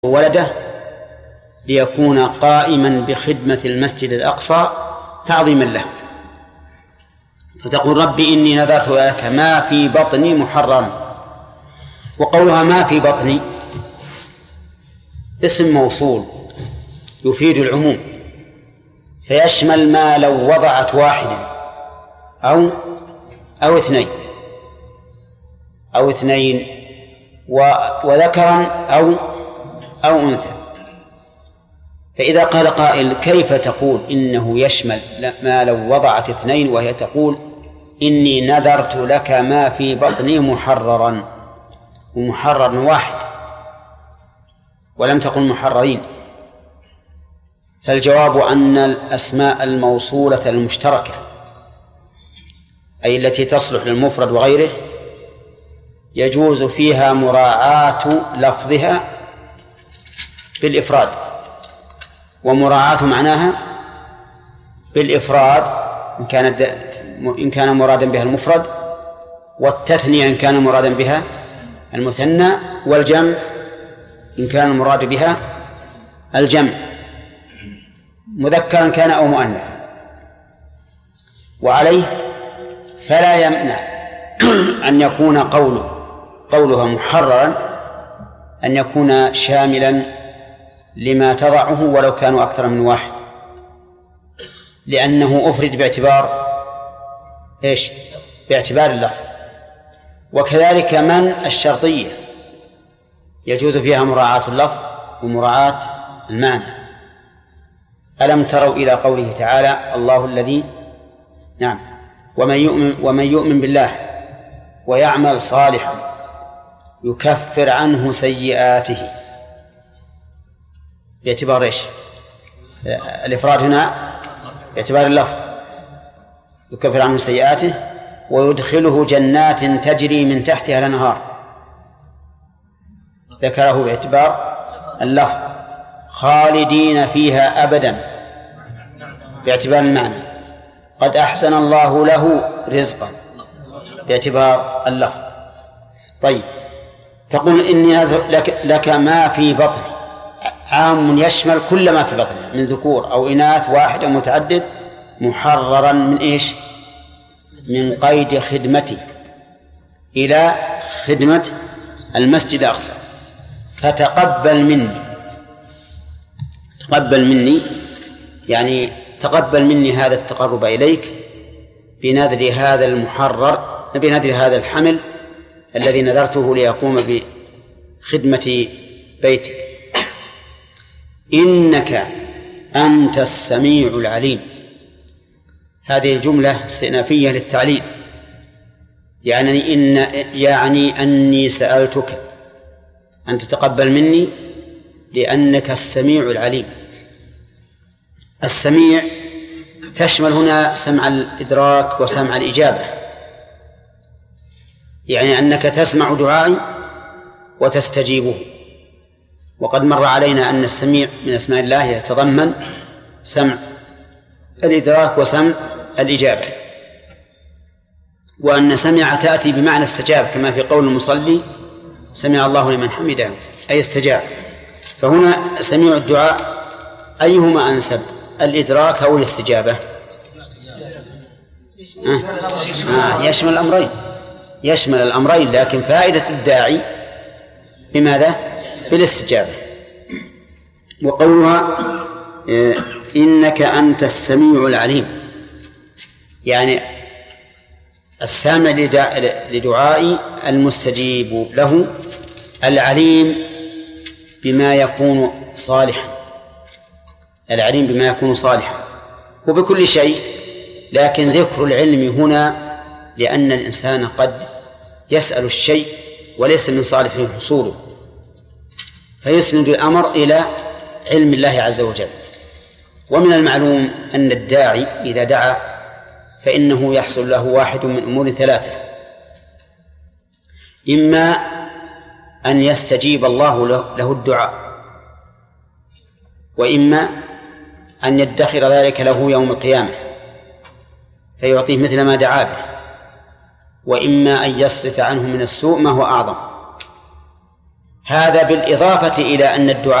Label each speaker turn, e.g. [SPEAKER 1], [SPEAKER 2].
[SPEAKER 1] ولده ليكون قائما بخدمة المسجد الأقصى تعظيما له، فتقول ربي إني نذرت لك ما في بطني محررا. وقولها ما في بطني اسم موصول يفيد العموم، فيشمل ما لو وضعت واحدا أو اثنين وذكرا أو أنثى. فإذا قال قائل كيف تقول إنه يشمل ما لو وضعت اثنين، وهي تقول إني نذرت لك ما في بطني محررا، ومحرر واحد ولم تقل محررين. فالجواب أن الأسماء الموصولة المشتركة أي التي تصلح للمفرد وغيره يجوز فيها مراعاة لفظها بالإفراد، ومراعاة معناها بالإفراد إن كان مرادا بها المفرد، والتثنية إن كان مرادا بها المثنى، والجمع إن كان المراد بها الجمع مذكرا كان أو مؤنثا. وعليه فلا يمنع أن يكون قولها محررا أن يكون شاملا لما تضعه ولو كانوا أكثر من واحد، لأنه أفرد باعتبار اللفظ. وكذلك من الشرطية يجوز فيها مراعاة اللفظ ومراعاة المعنى. ألم تروا إلى قوله تعالى الله الذي ومن يؤمن بالله ويعمل صالحا يكفر عنه سيئاته، باعتبار الإفراد هنا باعتبار اللفظ، يكفر عنه سيئاته ويدخله جنات تجري من تحتها الأنهار، ذكره باعتبار اللفظ. خالدين فيها أبدا باعتبار المعنى. قد أحسن الله له رزقا باعتبار اللفظ. طيب، تقول إني لك ما في بطني، عام يشمل كل ما في بطنه من ذكور أو إناث واحد أو متعدد، محررا من من قيد خدمتي إلى خدمة المسجد الأقصى. فتقبل مني يعني تقبل مني هذا التقرب إليك بنذر هذا الحمل الذي نذرته ليقوم بخدمة بيتك. إنك أنت السميع العليم. هذه الجملة استئنافية للتعليل، يعني أني سألتك أن تتقبل مني لأنك السميع العليم. السميع تشمل هنا سمع الإدراك وسمع الإجابة، يعني أنك تسمع دعائي وتستجيبه. وقد مر علينا أن السميع من أسماء الله يتضمن سمع الإدراك وسمع الإجابة، وأن سمع تأتي بمعنى استجاب، كما في قول المصلي سمع الله لمن حمده أي استجاب. فهنا سميع الدعاء أيهما أنسب، الإدراك أو الاستجابة؟ يشمل الأمرين، لكن فائدة الداعي بماذا؟ بالاستجابة. وقولها إنك أنت السميع العليم، يعني السامع لدعائي المستجيب له، العليم بما يكون صالحا، وبكل شيء. لكن ذكر العلم هنا لأن الإنسان قد يسأل الشيء وليس من صالحه حصوله، فيسند الأمر إلى علم الله عز وجل. ومن المعلوم أن الداعي إذا دعا فإنه يحصل له واحد من أمور ثلاثة: إما أن يستجيب الله له الدعاء، وإما أن يدخر ذلك له يوم القيامة فيعطيه مثل ما دعا به، وإما أن يصرف عنه من السوء ما هو أعظم. هذا بالإضافة إلى أن الدعاء